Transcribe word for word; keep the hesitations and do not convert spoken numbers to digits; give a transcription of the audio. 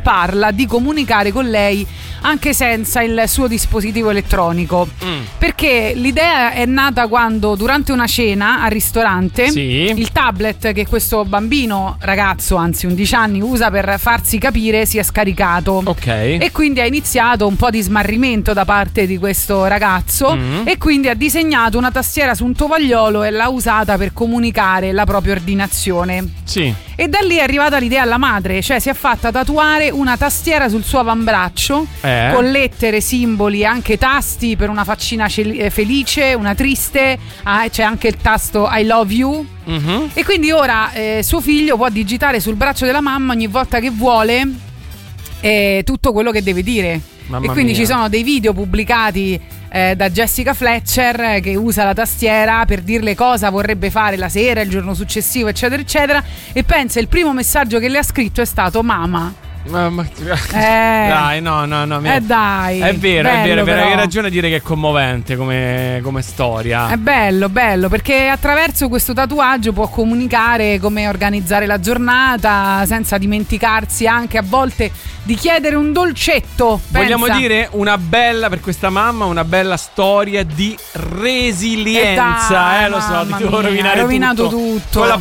parla di comunicare con lei anche senza il suo dispositivo elettronico. Mm. Perché l'idea è nata quando durante una cena al ristorante sì. il tablet che questo bambino, ragazzo, anzi undici anni, usa per farsi capire si è scaricato. Ok. E quindi ha iniziato un po' di smarrimento da parte di questo ragazzo mm. e quindi ha disegnato una tastiera su un tovagliolo e l'ha usata per comunicare la propria ordinazione. Sì. E da lì è arrivata l'idea alla madre, cioè si è fatta tatuare una tastiera sul suo avambraccio eh. con lettere, simboli, anche tasti per una faccina cel- felice, una triste, ah, c'è anche il tasto I love you. Mm-hmm. E quindi ora eh, suo figlio può digitare sul braccio della mamma ogni volta che vuole eh, tutto quello che deve dire. Mamma e quindi mia. Ci sono dei video pubblicati eh, da Jessica Fletcher che usa la tastiera per dirle cosa vorrebbe fare la sera, il giorno successivo, eccetera eccetera. E pensa, il primo messaggio che le ha scritto è stato mamma. Ma, ma, eh, dai, no, no, no. Eh, dai. È vero, bello, è vero, è vero. Però. Hai ragione a dire che è commovente come, come storia. È bello, bello, perché attraverso questo tatuaggio può comunicare come organizzare la giornata senza dimenticarsi anche a volte di chiedere un dolcetto. Vogliamo pensa. dire una bella, per questa mamma, una bella storia di resilienza. Eh, dai, eh, lo so, ti devo mia, rovinare rovinato tutto. tutto. Con la